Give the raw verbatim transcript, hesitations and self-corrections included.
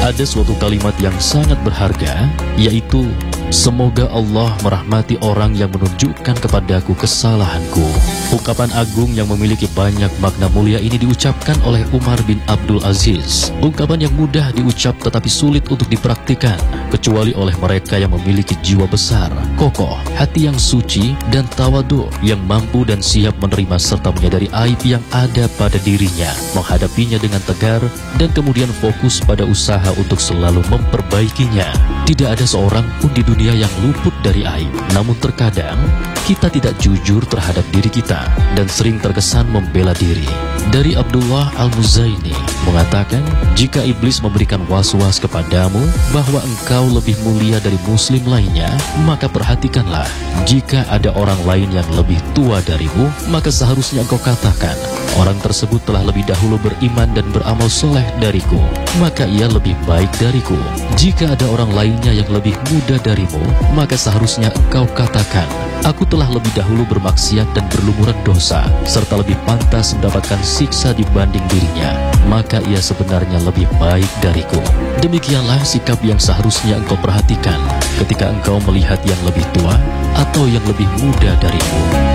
ada suatu kalimat yang sangat berharga, yaitu semoga Allah merahmati orang yang menunjukkan kepadaku kesalahanku. Ungkapan agung yang memiliki banyak makna mulia ini diucapkan oleh Umar bin Abdul Aziz. Ungkapan yang mudah diucap tetapi sulit untuk dipraktikan, kecuali oleh mereka yang memiliki jiwa besar, kokoh, hati yang suci, dan tawadu, yang mampu dan siap menerima serta menyadari aib yang ada pada dirinya, menghadapinya dengan tegar, dan kemudian fokus pada usaha untuk selalu memperbaikinya. Tidak ada seorang pun di dunia yang luput dari aib. Namun terkadang kita tidak jujur terhadap diri kita dan sering terkesan membela diri. Dari Abdullah Al-Muzaini mengatakan, jika iblis memberikan was-was kepadamu bahwa engkau lebih mulia dari muslim lainnya, maka perhatikanlah, jika ada orang lain yang lebih tua darimu, maka seharusnya engkau katakan, orang tersebut telah lebih dahulu beriman dan beramal soleh dariku, maka ia lebih baik dariku. Jika ada orang lainnya yang lebih muda darimu, maka seharusnya engkau katakan, aku telah lebih dahulu bermaksiat dan berlumuran dosa, serta lebih pantas mendapatkan siksa dibanding dirinya, maka ia sebenarnya lebih baik dariku. Demikianlah sikap yang seharusnya engkau perhatikan ketika engkau melihat yang lebih tua atau yang lebih muda darimu.